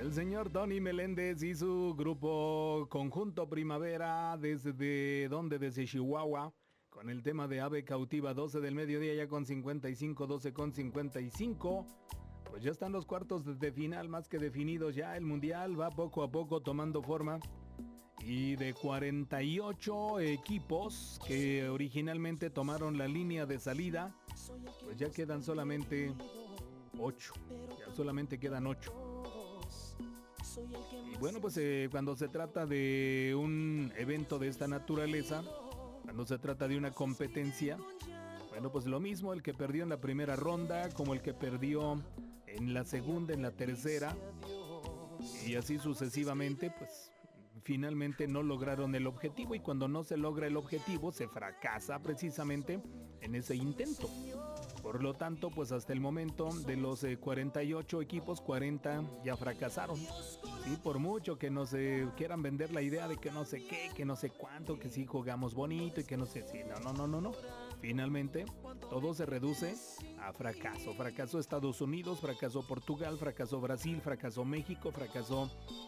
El señor Tony Meléndez y su grupo Conjunto Primavera, ¿desde dónde? Desde Chihuahua, con el tema de Ave Cautiva, 12 del mediodía ya con 55, 12 con 55. Pues ya están los cuartos de final más que definidos ya. El mundial va poco a poco tomando forma. Y de 48 equipos que originalmente tomaron la línea de salida, pues ya quedan solamente 8. Ya solamente quedan 8. Y bueno, pues cuando se trata de un evento de esta naturaleza, cuando se trata de una competencia, bueno, pues lo mismo el que perdió en la primera ronda, como el que perdió en la segunda, en la tercera, y así sucesivamente, pues finalmente no lograron el objetivo, y cuando no se logra el objetivo, se fracasa precisamente en ese intento. Por lo tanto, pues hasta el momento de los 48 equipos, 40 ya fracasaron. Sí, por mucho que nos quieran vender la idea de que no sé qué, que no sé cuánto, que sí jugamos bonito y que no sé si... No. Finalmente, todo se reduce a fracaso. Fracasó Estados Unidos, fracasó Portugal, fracasó Brasil, fracasó México, fracasó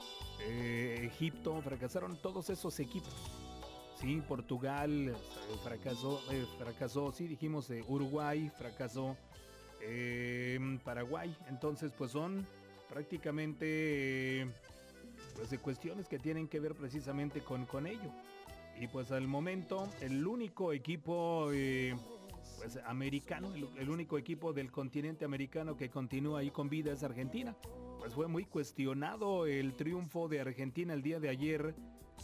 Egipto, fracasaron todos esos equipos. Sí, Portugal fracasó, sí, dijimos Uruguay, fracasó Paraguay. Entonces, pues son prácticamente pues de cuestiones que tienen que ver precisamente con ello. Y pues al momento el único equipo pues americano, el único equipo del continente americano que continúa ahí con vida es Argentina. Pues fue muy cuestionado el triunfo de Argentina el día de ayer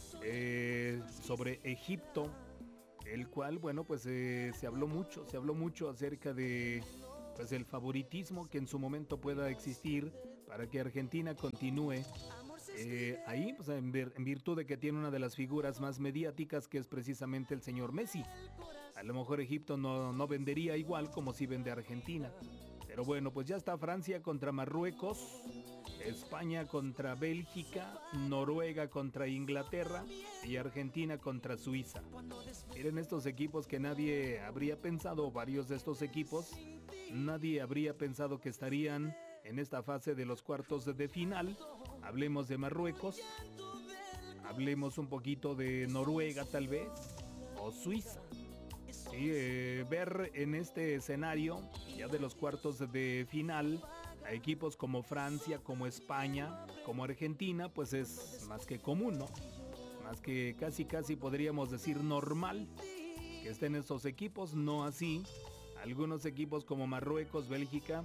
sobre Egipto, el cual, bueno, pues se habló mucho acerca de pues el favoritismo que en su momento pueda existir para que Argentina continúe ahí, pues en virtud de que tiene una de las figuras más mediáticas, que es precisamente el señor Messi. A lo mejor Egipto no vendería igual como si vende Argentina. Pero bueno, pues ya está Francia contra Marruecos, España contra Bélgica, Noruega contra Inglaterra y Argentina contra Suiza. Miren estos equipos que nadie habría pensado, varios de estos equipos, nadie habría pensado que estarían en esta fase de los cuartos de final. Hablemos de Marruecos, hablemos un poquito de Noruega tal vez, o Suiza. Sí, ver en este escenario ya de los cuartos de final a equipos como Francia, como España, como Argentina, pues es más que común, ¿no? Más que casi podríamos decir normal que estén estos equipos, no así algunos equipos como Marruecos, Bélgica,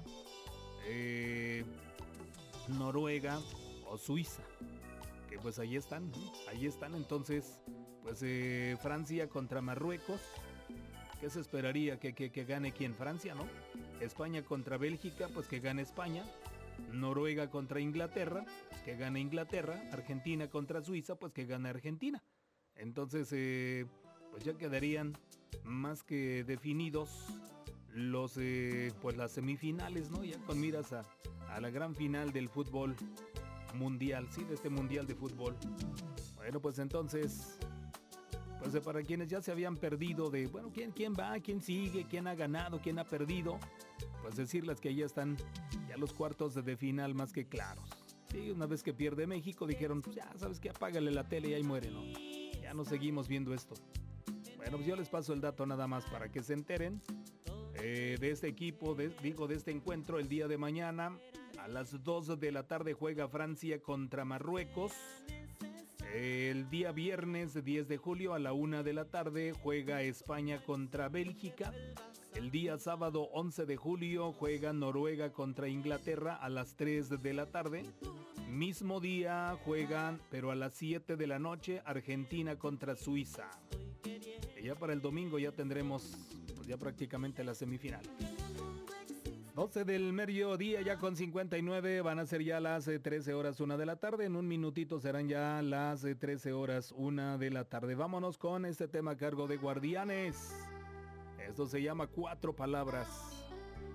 Noruega o Suiza, que pues ahí están. Entonces, pues Francia contra Marruecos, ¿qué se esperaría? Que gane quién, Francia, ¿no? España contra Bélgica, pues que gane España. Noruega contra Inglaterra, pues que gane Inglaterra. Argentina contra Suiza, pues que gane Argentina. Entonces, pues ya quedarían más que definidos los pues las semifinales, ¿no? Ya con miras a la gran final del fútbol mundial, sí, de este mundial de fútbol. Bueno, pues entonces, pues para quienes ya se habían perdido de, bueno, quién va, quién sigue, quién ha ganado, quién ha perdido, pues decirles que ya están ya los cuartos de final más que claros. Sí, una vez que pierde México dijeron, pues ya sabes que apágale la tele y ahí muere, ¿no? Ya no seguimos viendo esto. Bueno, pues yo les paso el dato nada más para que se enteren de este equipo, de este encuentro. El día de mañana a las 2 de la tarde juega Francia contra Marruecos. El día viernes 10 de julio a la 1 de la tarde juega España contra Bélgica. El día sábado 11 de julio juega Noruega contra Inglaterra a las 3 de la tarde. Mismo día juegan, pero a las 7 de la noche, Argentina contra Suiza. Y ya para el domingo ya tendremos pues ya prácticamente la semifinal. 12 del mediodía ya con 59, van a ser ya las 13 horas 1 de la tarde. En un minutito serán ya las 13 horas 1 de la tarde. Vámonos con este tema a cargo de Guardianes. Esto se llama 4 palabras.